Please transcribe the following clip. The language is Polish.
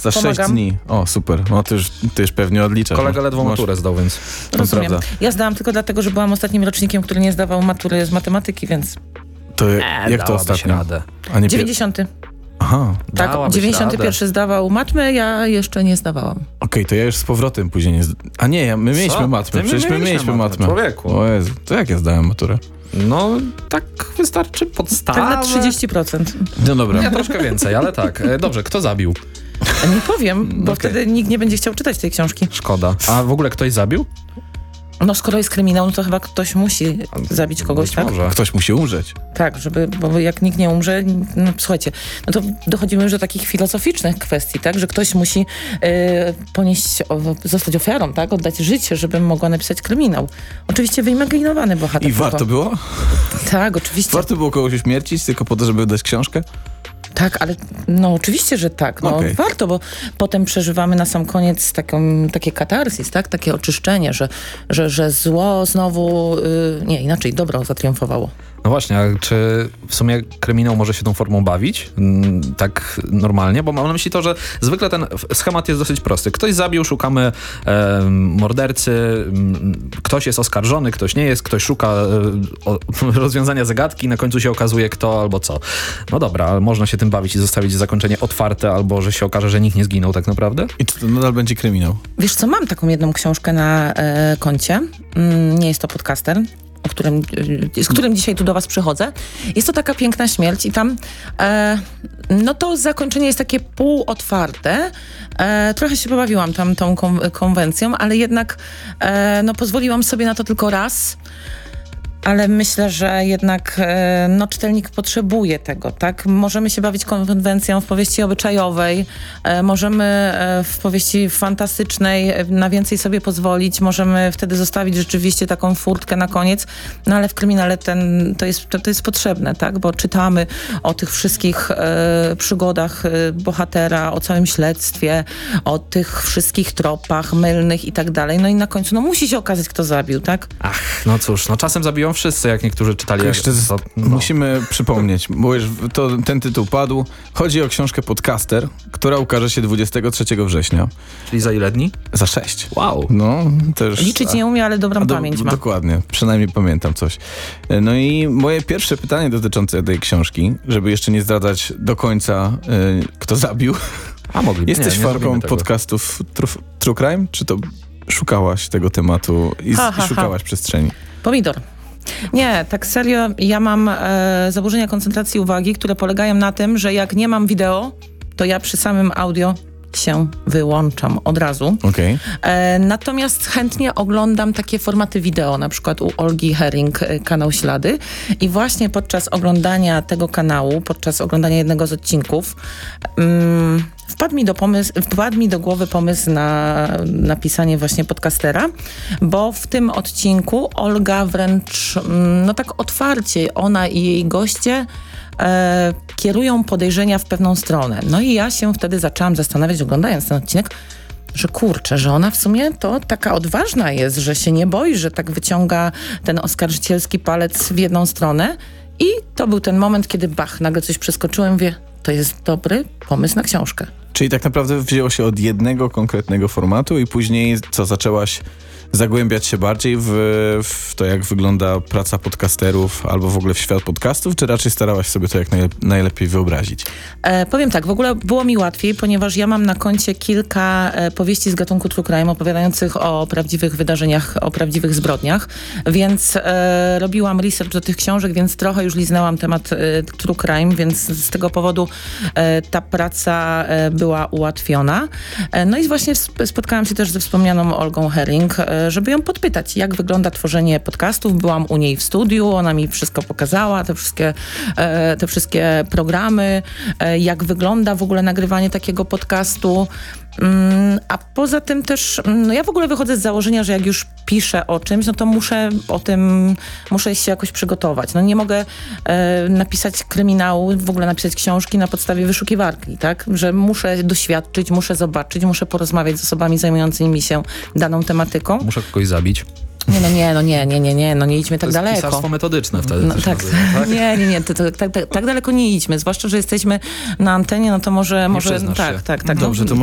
Za 6 dni. O, super. No ty już pewnie odliczasz. Kolega ledwo maturę zdał, więc... Rozumiem. prawda. Ja zdałam tylko dlatego, że byłam ostatnim rocznikiem, który nie zdawał matury z matematyki, więc... To jak to ostatnio? Radę. A nie 90. Aha. Tak, Dałabyś 91 radę. zdawał matmę, ja jeszcze nie zdawałam. Okej, to ja już z powrotem później nie... A nie, my mieliśmy matmę. Przecież my mieliśmy matmę. Człowieku. O Jezu, to jak ja zdałem maturę? No, tak wystarczy podstawę. Tak na 30%. No dobra. Ja troszkę więcej, ale tak. Dobrze, kto zabił? Nie powiem, bo Okej. wtedy nikt nie będzie chciał czytać tej książki. Szkoda. A w ogóle ktoś zabił? No skoro jest kryminał, no to chyba ktoś musi zabić kogoś, Być tak? może. Ktoś musi umrzeć. Tak, bo jak nikt nie umrze, no słuchajcie, no to dochodzimy już do takich filozoficznych kwestii, tak, że ktoś musi zostać ofiarą, tak, oddać życie, żeby mogła napisać kryminał. Oczywiście wyimaginowany bohater. I warto było? Tak, oczywiście. Warto było kogoś uśmiercić tylko po to, żeby dać książkę? Tak, ale no oczywiście, że tak. No Okej. warto, bo potem przeżywamy na sam koniec takie katarsis, tak? Takie oczyszczenie, że zło znowu, nie, inaczej, dobro zatriumfowało. No właśnie, a czy w sumie kryminał może się tą formą bawić? Tak normalnie? Bo mam na myśli to, że zwykle ten schemat jest dosyć prosty. Ktoś zabił, szukamy mordercy, ktoś jest oskarżony, ktoś nie jest, ktoś szuka rozwiązania zagadki, na końcu się okazuje kto albo co. No dobra, ale można się tym bawić i zostawić zakończenie otwarte, albo że się okaże, że nikt nie zginął tak naprawdę? I to nadal będzie kryminał. Wiesz co, mam taką jedną książkę na koncie. Nie jest to podcaster, z którym dzisiaj tu do was przychodzę. Jest to taka piękna śmierć i tam no to zakończenie jest takie półotwarte. Trochę się pobawiłam tam tą konwencją, ale jednak no pozwoliłam sobie na to tylko raz. Ale myślę, że jednak no, czytelnik potrzebuje tego, tak? Możemy się bawić konwencją w powieści obyczajowej, możemy w powieści fantastycznej na więcej sobie pozwolić, możemy wtedy zostawić rzeczywiście taką furtkę na koniec, no ale w kryminale to jest potrzebne, tak? Bo czytamy o tych wszystkich przygodach bohatera, o całym śledztwie, o tych wszystkich tropach mylnych i tak dalej. No i na końcu no musi się okazać, kto zabił, tak? Ach, no cóż, no czasem zabiją wszyscy, jak niektórzy czytali. Jeszcze musimy przypomnieć, bo już ten tytuł padł. Chodzi o książkę Podcaster, która ukaże się 23 września. Czyli za ile dni? Za 6. Wow. No, też... Liczyć nie umie, ale dobrą pamięć ma. Dokładnie, przynajmniej pamiętam coś. No i moje pierwsze pytanie dotyczące tej książki, żeby jeszcze nie zdradzać do końca, kto zabił. A mogliby. Jesteś nie fanką zrobimy tego. podcastów True Crime? Czy to szukałaś tego tematu i szukałaś przestrzeni? Pomidor. Nie, tak serio, ja mam zaburzenia koncentracji uwagi, które polegają na tym, że jak nie mam wideo, to ja przy samym audio się wyłączam od razu. Okej. Natomiast chętnie oglądam takie formaty wideo, na przykład u Olgi Herring, kanał Ślady. I właśnie podczas oglądania tego kanału, podczas oglądania jednego z odcinków, wpadł mi do głowy pomysł na napisanie właśnie podcastera, bo w tym odcinku Olga wręcz, no tak otwarcie, ona i jej goście kierują podejrzenia w pewną stronę. No i ja się wtedy zaczęłam zastanawiać, oglądając ten odcinek, że kurczę, że ona w sumie to taka odważna jest, że się nie boi, że tak wyciąga ten oskarżycielski palec w jedną stronę. I to był ten moment, kiedy nagle coś przeskoczyłem, mówię, to jest dobry pomysł na książkę. Czyli tak naprawdę wzięło się od jednego konkretnego formatu i później zaczęłaś zagłębiać się bardziej w to, jak wygląda praca podcasterów albo w ogóle w świat podcastów, czy raczej starałaś sobie to jak najlepiej wyobrazić? Powiem tak, w ogóle było mi łatwiej, ponieważ ja mam na koncie kilka powieści z gatunku True Crime opowiadających o prawdziwych wydarzeniach, o prawdziwych zbrodniach, więc robiłam research do tych książek, więc trochę już liznęłam temat True Crime, więc z tego powodu ta praca była ułatwiona. No i właśnie spotkałam się też ze wspomnianą Olgą Herring, żeby ją podpytać, jak wygląda tworzenie podcastów. Byłam u niej w studiu, ona mi wszystko pokazała, te wszystkie programy, jak wygląda w ogóle nagrywanie takiego podcastu. A poza tym też, no ja w ogóle wychodzę z założenia, że jak już piszę o czymś, no to muszę się jakoś przygotować. No nie mogę napisać kryminału, w ogóle napisać książki na podstawie wyszukiwarki, tak? Że muszę doświadczyć, muszę zobaczyć, muszę porozmawiać z osobami zajmującymi się daną tematyką. Muszę kogoś zabić. Nie idźmy tak daleko. To jest pisarstwo metodyczne wtedy. No, tak. tak? Nie, tak daleko nie idźmy. Zwłaszcza, że jesteśmy na antenie, no to może przyznasz się. tak. Dobrze, to